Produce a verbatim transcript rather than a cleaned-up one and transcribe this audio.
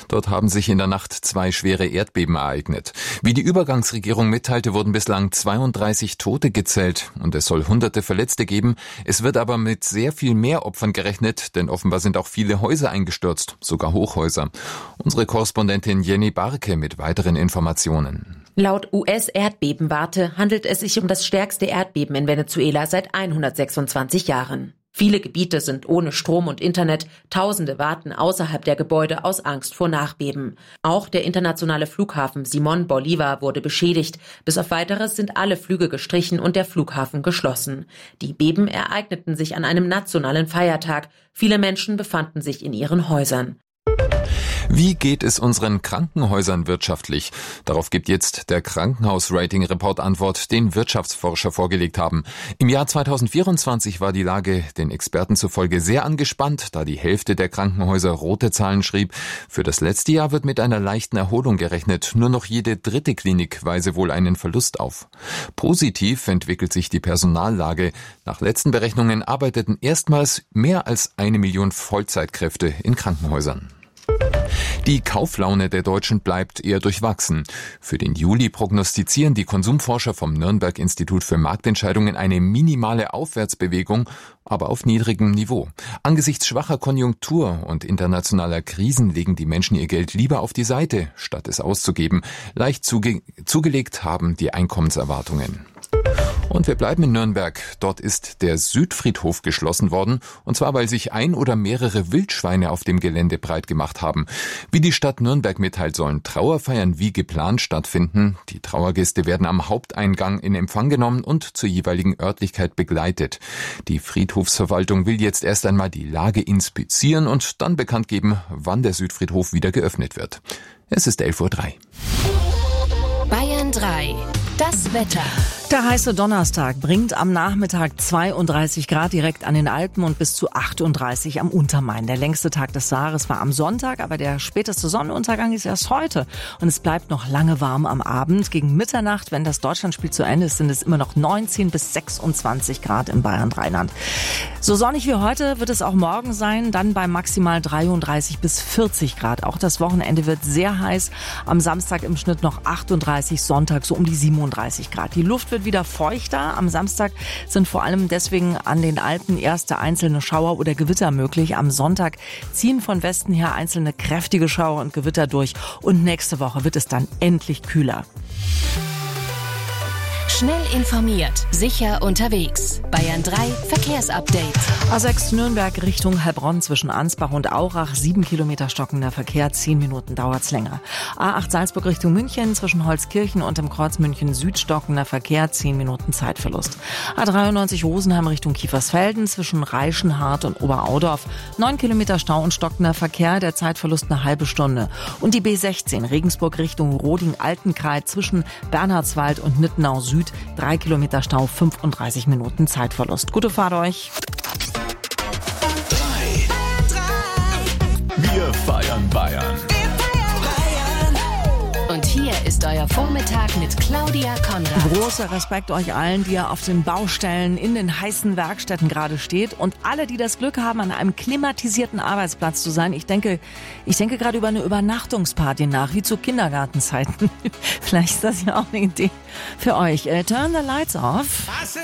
Dort haben sich in der Nacht zwei schwere Erdbeben ereignet. Wie die Übergangsregierung mitteilte, wurden bislang zweiunddreißig Tote gezählt und es soll hunderte Verletzte geben. Es wird aber mit sehr viel mehr Opfern gerechnet, denn offenbar sind auch viele Häuser eingestürzt, sogar Hochhäuser. Unsere Korrespondentin Jenny Barke mit weiteren Informationen. Laut U S-Erdbebenwarte handelt es sich um das stärkste Erdbeben in Venezuela seit hundertsechsundzwanzig Jahren. Viele Gebiete sind ohne Strom und Internet, Tausende warten außerhalb der Gebäude aus Angst vor Nachbeben. Auch der internationale Flughafen Simón Bolívar wurde beschädigt. Bis auf Weiteres sind alle Flüge gestrichen und der Flughafen geschlossen. Die Beben ereigneten sich an einem nationalen Feiertag. Viele Menschen befanden sich in ihren Häusern. Wie geht es unseren Krankenhäusern wirtschaftlich? Darauf gibt jetzt der Krankenhaus-Rating-Report Antwort, den Wirtschaftsforscher vorgelegt haben. Im Jahr zweitausendvierundzwanzig war die Lage den Experten zufolge sehr angespannt, da die Hälfte der Krankenhäuser rote Zahlen schrieb. Für das letzte Jahr wird mit einer leichten Erholung gerechnet. Nur noch jede dritte Klinik weise wohl einen Verlust auf. Positiv entwickelt sich die Personallage. Nach letzten Berechnungen arbeiteten erstmals mehr als eine Million Vollzeitkräfte in Krankenhäusern. Die Kauflaune der Deutschen bleibt eher durchwachsen. Für den Juli prognostizieren die Konsumforscher vom Nürnberg-Institut für Marktentscheidungen eine minimale Aufwärtsbewegung, aber auf niedrigem Niveau. Angesichts schwacher Konjunktur und internationaler Krisen legen die Menschen ihr Geld lieber auf die Seite, statt es auszugeben. Leicht zuge- zugelegt haben die Einkommenserwartungen. Und wir bleiben in Nürnberg. Dort ist der Südfriedhof geschlossen worden, und zwar weil sich ein oder mehrere Wildschweine auf dem Gelände breit gemacht haben. Wie die Stadt Nürnberg mitteilt, sollen Trauerfeiern wie geplant stattfinden. Die Trauergäste werden am Haupteingang in Empfang genommen und zur jeweiligen Örtlichkeit begleitet. Die Friedhofsverwaltung will jetzt erst einmal die Lage inspizieren und dann bekannt geben, wann der Südfriedhof wieder geöffnet wird. Es ist elf Uhr drei. Bayern drei. Das Wetter. Der heiße Donnerstag bringt am Nachmittag zweiunddreißig Grad direkt an den Alpen und bis zu achtunddreißig am Untermain. Der längste Tag des Jahres war am Sonntag, aber der späteste Sonnenuntergang ist erst heute. Und es bleibt noch lange warm am Abend. Gegen Mitternacht, wenn das Deutschlandspiel zu Ende ist, sind es immer noch neunzehn bis sechsundzwanzig Grad im Bayern-Rheinland. So sonnig wie heute wird es auch morgen sein, dann bei maximal dreiunddreißig bis vierzig Grad. Auch das Wochenende wird sehr heiß. Am Samstag im Schnitt noch achtunddreißig, Sonntag so um die siebenunddreißig Grad. Die Luft wird wieder feuchter. Am Samstag sind vor allem deswegen an den Alpen erste einzelne Schauer oder Gewitter möglich. Am Sonntag ziehen von Westen her einzelne kräftige Schauer und Gewitter durch. Und nächste Woche wird es dann endlich kühler. Schnell informiert, sicher unterwegs. Bayern drei Verkehrsupdate. A sechs Nürnberg Richtung Heilbronn zwischen Ansbach und Aurach. Sieben Kilometer stockender Verkehr, zehn Minuten dauert's länger. A acht Salzburg Richtung München zwischen Holzkirchen und dem Kreuz München Süd stockender Verkehr, zehn Minuten Zeitverlust. A dreiundneunzig Rosenheim Richtung Kiefersfelden zwischen Reichenhart und Oberaudorf. Neun Kilometer Stau und stockender Verkehr, der Zeitverlust eine halbe Stunde. Und die B sechzehn Regensburg Richtung Roding-Altenkreuz zwischen Bernhardswald und Nittenau Süd. Drei Kilometer Stau, fünfunddreißig Minuten Zeitverlust. Gute Fahrt euch. Wir feiern Bayern. Und hier ist euer Vormittag mit Claudia Konrad. Großer Respekt euch allen, die ihr auf den Baustellen in den heißen Werkstätten gerade steht und alle, die das Glück haben, an einem klimatisierten Arbeitsplatz zu sein. Ich denke, ich denke gerade über eine Übernachtungsparty nach, wie zu Kindergartenzeiten. Vielleicht ist das ja auch eine Idee für euch. Uh, turn the lights off.